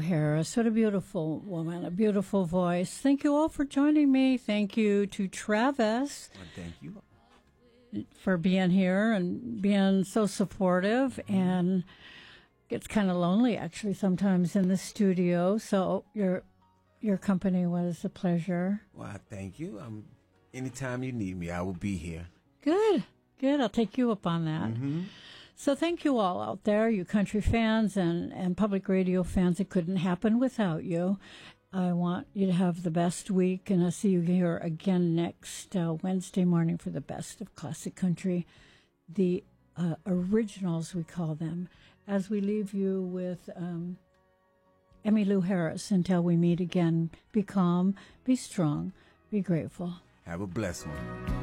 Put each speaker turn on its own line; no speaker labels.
Harris. What a beautiful woman, a beautiful voice. Thank you all for joining me. Thank you to Travis.
Well, thank you
for being here and being so supportive. And it's kind of lonely, actually, sometimes in the studio. So your company was a pleasure.
Well, thank you. Anytime you need me, I will be here.
Good. I'll take you up on that. Mm-hmm. So thank you all out there, you country fans and public radio fans. It couldn't happen without you. I want you to have the best week, and I'll see you here again next Wednesday morning for the best of classic country, the originals, we call them, as we leave you with Emmylou Harris. Until we meet again, be calm, be strong, be grateful.
Have a blessed one.